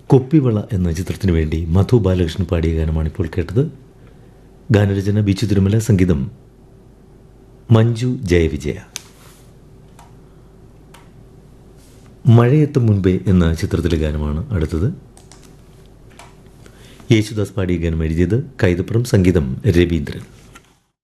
കുപ്പിവള എന്ന ചിത്രത്തിനു വേണ്ടി മധു ബാലകൃഷ്ണൻ പാടിയ ഗാനമാണ് ഇപ്പോൾ കേട്ടത്. ഗാനരചന ബിച്ചു തിരുമല, സംഗീതം മഞ്ജു ജയവിജയ. മഴയെത്തും മുൻപേ എന്ന ചിത്രത്തിലെ ഗാനമാണ് അടുത്തത്. യേശുദാസ് പാടിയ ഗാനം എഴുതിയത് കൈതപ്പുറം, സംഗീതം രവീന്ദ്രൻ.